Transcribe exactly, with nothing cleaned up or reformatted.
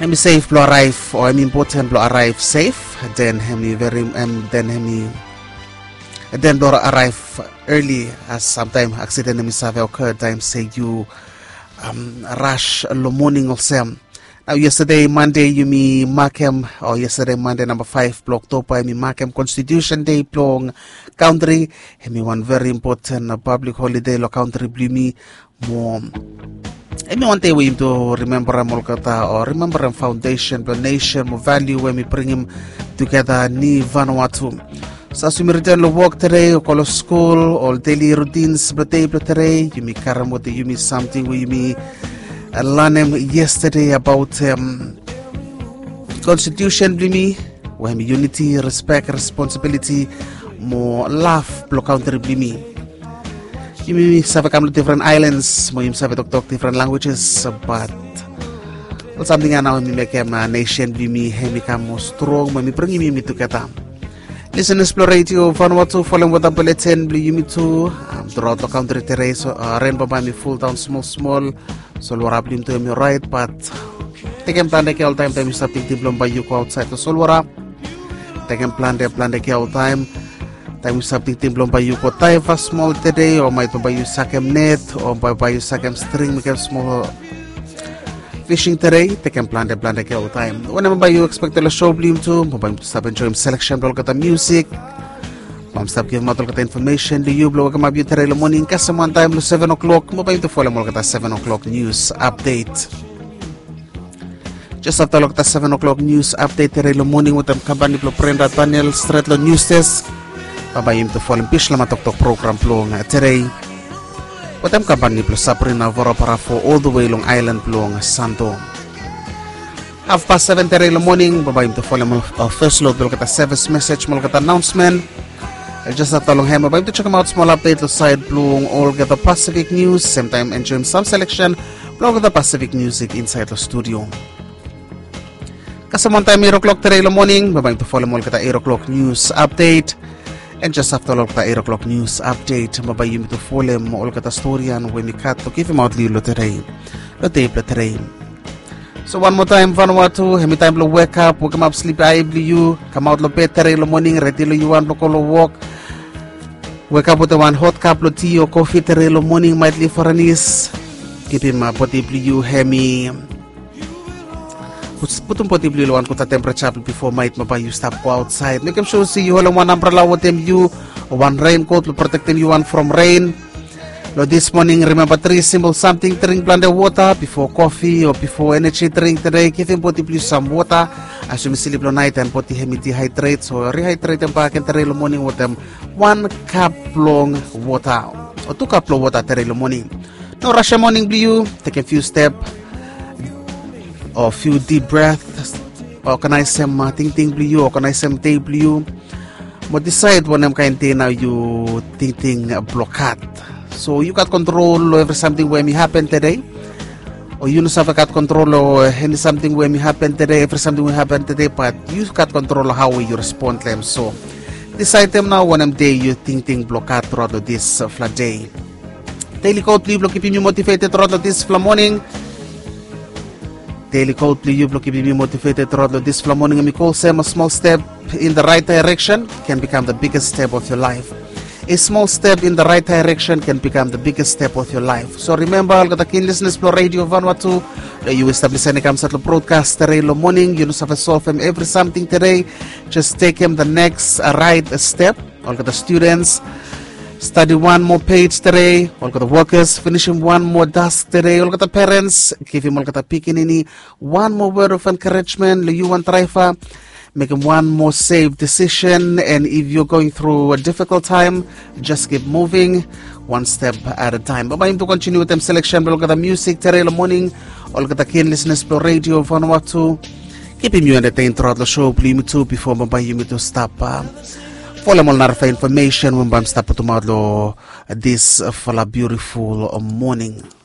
hemi safe blo arrive or hemi important blo arrive safe, then hemi very um, then hemi then blo arrive early, as sometimes accident hemi have occurred time say you um, rush the morning of them. Now yesterday Monday you me Markham or yesterday Monday number five block October me Markham Constitution Day plong country hemi one very important uh, public holiday lo country blimi mo hemi one day we to remember Molkata or remember a foundation the nation mo value when we bring him together ni Vanuatu. So as we return to work today or call school or daily routines but day today you me karam you me something we me I learned yesterday about um, Constitution blimi, where unity, respect, responsibility, more love, block country blimi. You may have come to different islands, more you have talk different languages, but well, something I now make a nation blimi, he become more strong, when we bring me together. Listen, explore radio, Vanuatu, following with the bulletin, blue me too, um, throughout the country today, so uh, rainbow by me full down, small, small. So Solwara blim to me right, but take him plan all time time you start thinking by you go outside to Solwara. Take him plan de plan de all time. Time you start thinking by you go taiva small today, or might buy you sakem net, or by buy you sakem string, make a small fishing today. Take him plan de plan de all time. Whenever by you expect the show blim to, by stop enjoying selection, block at the music. Mom stop give mo the information do you blow kama beauty today morning kasi one time seven o'clock mo pa yung to follow mo kata seven o'clock news update. Just after look at seven o'clock news update today morning with them company blo Brenda Daniel straight lo news desk. Baba yung to follow pish lama tok tok program blo nga today. With them company blo Sabrina Vora para for all the way long island blo nga Santo. Half past seven today morning baba yung to follow mo uh, first load blo kata service message mo kata announcement. Just after long hammer, but to check them out small update the side blue all get the Pacific news, same time enjoying some selection, blog the Pacific music inside the studio. Kasaman time eight o'clock today in the morning, we're going to follow more get the eight o'clock news update. And just after look the eight o'clock news update, mabay you to follow more get the story and when we cut to give him out little today. The tape the train. So one more time, Vanuatu, hemi time lo wake up, wake up sleep I you, come out lo better in the morning, ready lo you want to call walk. Wake up with a one hot cup of tea or coffee today in the morning, might leave for a niece. Keep him up, but you hemi. Put him put you one put a temperature before might maba you stop go outside. Make him sure see you all one umbrella with him you, or one raincoat to protect him you one from rain. Lo this morning, remember three simple something, drink plenty of water before coffee or before energy drink today. Give him body please some water as you sleep lo night and body him dehydrate. So rehydrate them back and today morning with them one cup long water or two cup long water today morning. No rush morning blue, take a few step or few deep breaths. Or can I say uh, ting ting blue or can I say tay blue? But decide when I'm kind now you ting ting uh, blockade. So you got control over something when it happen today, or you know have got control over any something when it happen today, every something will happen today, but you got control of how you respond to them. So decide them now when I'm day you think think blockade throughout this uh, flat day. Daily code please block keeping you motivated throughout this flat morning. Daily code please you block keeping you motivated throughout this flat morning. And we call them a small step in the right direction can become the biggest step of your life. A small step in the right direction can become the biggest step of your life. So remember, I'll get a keen listeners for Radio Vanuatu. You establish any comes at the broadcast today morning. You know, have a solve him every something today. Just take him the next uh, right step. I'll get the students study one more page today. I'll get the workers finishing one more task today. I'll get the parents give him all get the picking one more word of encouragement. You want try make one more safe decision, and if you're going through a difficult time, just keep moving one step at a time. But I'm to continue with them selection. We'll get the music today in the morning. I'll get the keen listeners for Radio Vanuatu. Keeping you entertained throughout the show. Please me too before mabay you me to stop. Uh, follow mo na information when I'm stop to model this uh, for a beautiful uh, morning.